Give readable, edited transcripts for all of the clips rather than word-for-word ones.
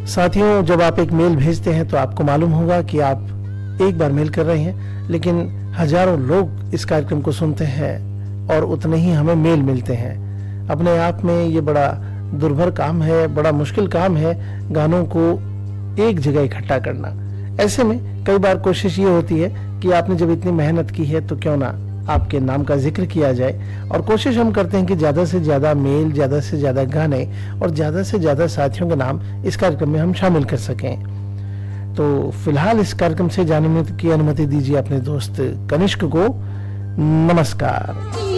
साथियों, जब आप एक मेल भेजते हैं तो आपको मालूम होगा कि आप एक बार मेल कर रहे हैं, लेकिन हजारों लोग इस कार्यक्रम को सुनते हैं और उतने ही हमें मेल मिलते हैं। अपने आप में ये बड़ा दुर्भर काम है, बड़ा मुश्किल काम है गानों को एक जगह इकट्ठा करना। ऐसे में कई बार कोशिश ये होती है कि आपने जब इतनी मेहनत की है तो क्यों ना आपके नाम का जिक्र किया जाए, और कोशिश हम करते हैं कि ज्यादा से ज्यादा मेल, ज्यादा से ज्यादा गाने और ज्यादा से ज्यादा साथियों के नाम इस कार्यक्रम में हम शामिल कर सकें। तो फिलहाल इस कार्यक्रम से जाने की अनुमति दीजिए अपने दोस्त कनिष्क को। नमस्कार।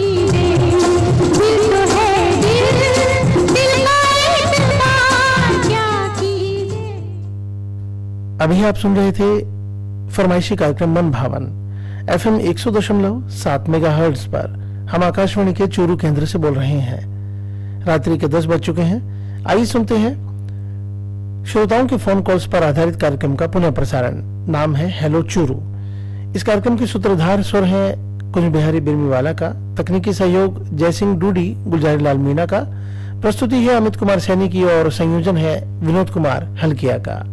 अभी आप सुन रहे थे फरमाइशी कार्यक्रम मन भावन FM 100.7 मेगाहर्ट्ज पर। हम आकाशवाणी के चूरू केंद्र से बोल रहे हैं। रात्रि के 10 बज चुके हैं। आइए सुनते हैं श्रोताओं के फोन कॉल्स पर आधारित कार्यक्रम का पुनः प्रसारण। नाम है हेलो चूरू। इस कार्यक्रम के सूत्रधार स्वर है कुंज बिहारी बिरमीवाला का, तकनीकी सहयोग जयसिंह डूडी गुलजारी लाल मीणा का, प्रस्तुति है अमित कुमार सैनी की और संयोजन है विनोद कुमार हल्किया का।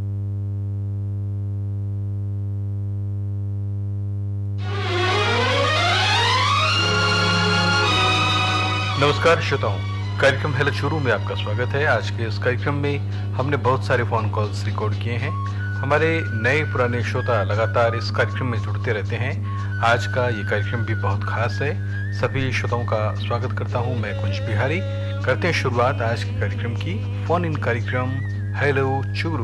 नमस्कार श्रोताओं, कार्यक्रम हेलो चूरू में आपका स्वागत है। आज के इस कार्यक्रम में हमने बहुत सारे फोन कॉल्स रिकॉर्ड किए हैं। हमारे नए पुराने श्रोता लगातार इस कार्यक्रम में जुड़ते रहते हैं। आज का ये कार्यक्रम भी बहुत खास है। सभी श्रोताओं का स्वागत करता हूं मैं कुंज बिहारी। करते हैं शुरुआत आज के कार्यक्रम की। फोन इन कार्यक्रम हेलो चूरू।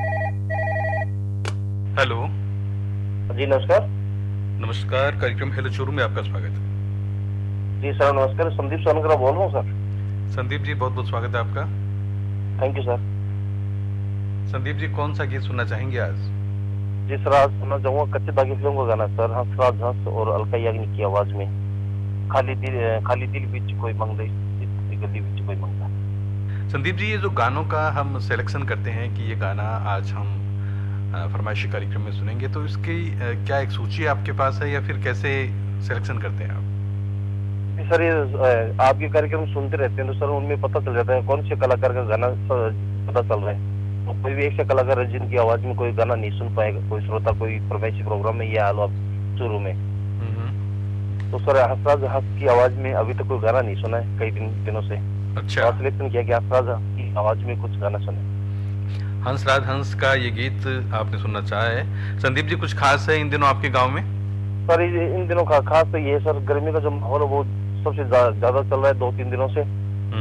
हेलो जी नमस्कार। नमस्कार, कार्यक्रम हेलो चूरू में आपका स्वागत है। जी सर नमस्कार, संदीप सोनकरा बोल रहा हूँ सर। संदीप जी बहुत बहुत स्वागत है आपका। Thank you sir. Sandeep ji कौन सा गीत सुनना चाहेंगे आज? जी सर आज सुनना चाहूंगा कच्चे धागे फिल्म का गाना सर, हंस राज हंस और अलका याग्निक की आवाज में, खाली दिल बीच कोई मंगता, इस गली बीच कोई मंगता। संदीप जी, ये जो गानों का हम सिलेक्शन करते हैं कि ये गाना आज हम फरमाइशी कार्यक्रम में सुनेंगे, तो इसकी क्या एक सूची आपके पास है या फिर कैसे सिलेक्शन करते हैं आप? सर ये आपके कार्यक्रम सुनते रहते हैं तो सर उनमें पता चल जाता है कौन से कलाकार का गाना पता चल रहा है। तो कोई भी एक से कलाकार है जिनकी आवाज में कोई गाना नहीं सुन पाएगा, कोई श्रोता कोई फरमाइशी प्रोग्राम में ये हाल आप शुरू में। तो सर हंसराज हंस की आवाज में अभी तक कोई गाना नहीं सुना है कई दिनों से। अच्छा। सिलेक्शन किया कि हंसराज की आवाज में कुछ गाना सुने। हंसराज हंस का ये गीत आपने सुनना चाहा है। संदीप जी कुछ खास है इन दिनों आपके गाँव में? सर इन दिनों का खास तो ये सर गर्मी का जो माहौल है वो सबसे ज्यादा चल रहा है 2-3 दिनों से,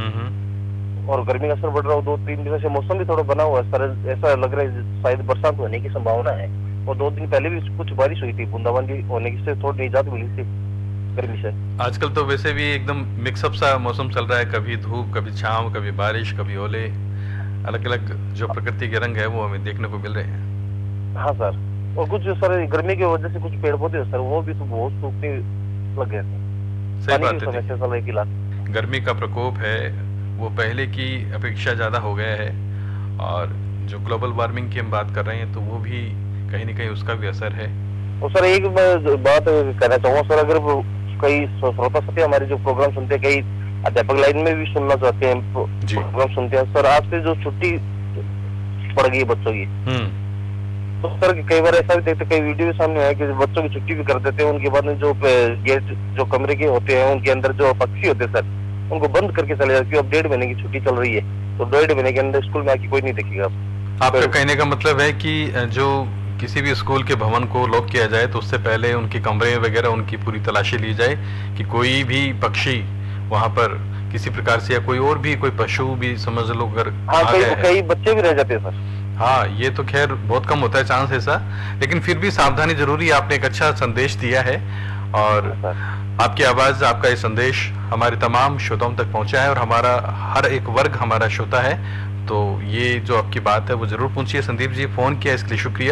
और गर्मी का असर बढ़ रहा है 2-3 दिनों से। मौसम भी थोड़ा बना हुआ है सर, ऐसा लग रहा है शायद बरसात होने की संभावना है। और 2 दिन पहले भी कुछ बारिश हुई थी, बूंदाबांदी होने की से थोड़ी निजात मिली थी गर्मी से। आजकल तो वैसे भी एकदम मिक्सअप सा मौसम चल रहा है, कभी धूप कभी छांव, कभी बारिश कभी ओले। अलग अलग जो प्रकृति के रंग है वो हमें देखने को मिल रहे हैं। हाँ सर, और कुछ सर गर्मी की वजह से कुछ पेड़ पौधे सर वो भी तो बहुत सूखने लग गए थे। सही बात है, गर्मी का प्रकोप है वो पहले की अपेक्षा ज्यादा हो गया है, और जो ग्लोबल वार्मिंग की हम बात कर रहे हैं तो वो भी कहीं न कहीं उसका भी असर है। और सर एक बात कहना चाहूँगा सर, अगर कई श्रोता साथी हमारे जो प्रोग्राम सुनते हैं, कई अध्यापक लाइन में भी सुनना चाहते हैं प्रोग्राम सुनते हैं सर, आज से जो छुट्टी पड़ गई बच्चों की, तो सर कई बार ऐसा भी देखते, कई वीडियो के सामने आया कि बच्चों की छुट्टी भी कर देते हैं। उनके बाद में जो गेट जो कमरे के होते हैं उनके अंदर जो पक्षी होते हैं सर, उनको बंद करके चले जाते हैं। अब 1.5 महीने की छुट्टी चल रही है तो 1.5 महीने के अंदर स्कूल में आके कोई नहीं देखेगा। आपका कहने का मतलब है कि जो किसी भी स्कूल के भवन को लॉक किया जाए तो उससे पहले उनके कमरे वगैरह उनकी पूरी तलाशी ली जाए कि कोई भी पक्षी वहाँ पर किसी प्रकार से, या कोई और भी कोई पशु भी समझ लो अगर कई बच्चे भी रह जाते हैं सर। हाँ, ये तो खैर बहुत कम होता है चांस ऐसा, लेकिन फिर भी सावधानी जरूरी है। आपने एक अच्छा संदेश दिया है और आपकी आवाज, आपका ये संदेश हमारे तमाम श्रोताओं तक पहुंचा है, और हमारा हर एक वर्ग हमारा श्रोता है, तो ये जो आपकी बात है वो जरूर पहुंची है। संदीप जी फोन किया इसके लिए शुक्रिया।